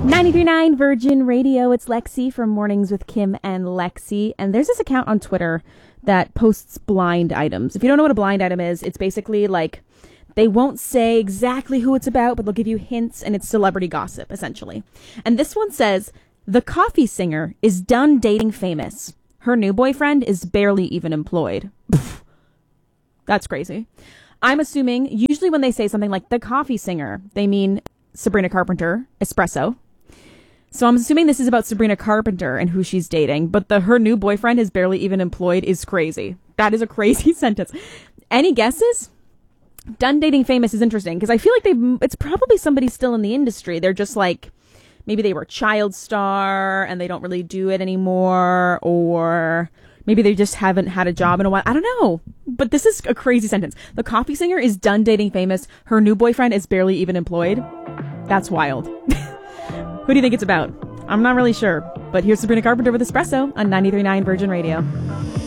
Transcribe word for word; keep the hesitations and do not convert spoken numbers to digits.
ninety-three point nine Virgin Radio. It's Lexi from Mornings with Kim and Lexi. And there's this account on Twitter that posts blind items. If you don't know what a blind item is, it's basically like they won't say exactly who it's about, but they'll give you hints, and it's celebrity gossip, essentially. And this one says, the coffee singer is done dating famous. Her new boyfriend is barely even employed. That's crazy. I'm assuming, usually when they say something like the coffee singer, they mean Sabrina Carpenter, Espresso. So I'm assuming this is about Sabrina Carpenter and who she's dating, but the her new boyfriend is barely even employed is crazy. That is a crazy sentence. Any guesses? Done dating famous is interesting because I feel like they it's probably somebody still in the industry. They're just like, maybe they were a child star and they don't really do it anymore, or maybe they just haven't had a job in a while. I don't know. But this is a crazy sentence. The coffee singer is done dating famous. Her new boyfriend is barely even employed. That's wild. Who do you think it's about? I'm not really sure. But here's Sabrina Carpenter with Espresso on ninety-three point nine Virgin Radio.